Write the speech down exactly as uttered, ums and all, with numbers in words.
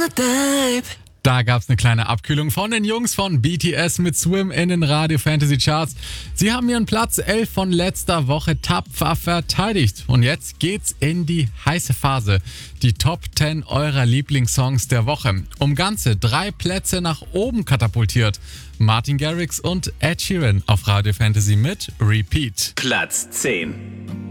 Summertime. Da gab es eine kleine Abkühlung von den Jungs von B T S mit Swim in den Radio Fantasy Charts. Sie haben ihren Platz elf von letzter Woche tapfer verteidigt. Und jetzt geht's in die heiße Phase. Die Top zehn eurer Lieblingssongs der Woche. Um ganze drei Plätze nach oben katapultiert. Martin Garrix und Ed Sheeran auf Radio Fantasy mit Repeat. Platz zehn.